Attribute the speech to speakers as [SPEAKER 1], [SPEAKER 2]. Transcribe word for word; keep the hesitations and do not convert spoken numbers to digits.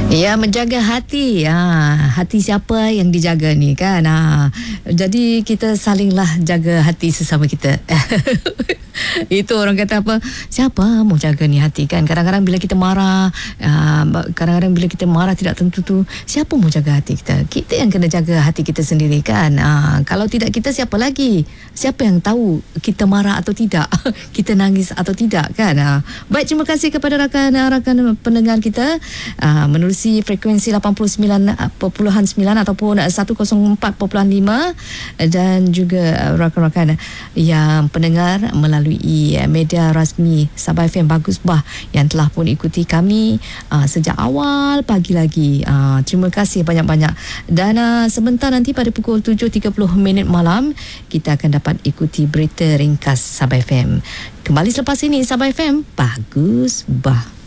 [SPEAKER 1] Ya, menjaga hati. Ha, hati siapa yang dijaga ni kan? Ha, jadi kita salinglah jaga hati sesama kita. Itu orang kata apa, siapa mau jaga ni hati kan? Kadang-kadang bila kita marah, uh, kadang-kadang bila kita marah tidak tentu tu, siapa mau jaga hati kita? Kita yang kena jaga hati kita sendiri kan? Uh, kalau tidak kita, siapa lagi? Siapa yang tahu kita marah atau tidak? Kita nangis atau tidak kan? Uh, baik, terima kasih kepada rakan-rakan pendengar kita uh, menerusi frekuensi lapan puluh sembilan perpuluhan sembilan ataupun seratus empat perpuluhan lima, dan juga rakan-rakan yang pendengar melalui media rasmi Sabah F M Bagus Bah yang telah pun ikuti kami uh, sejak awal pagi lagi. Uh, terima kasih banyak-banyak. Dan uh, sebentar nanti pada pukul tujuh tiga puluh minit malam kita akan dapat ikuti berita ringkas Sabah F M. Kembali selepas ini, Sabah F M Bagus Bah.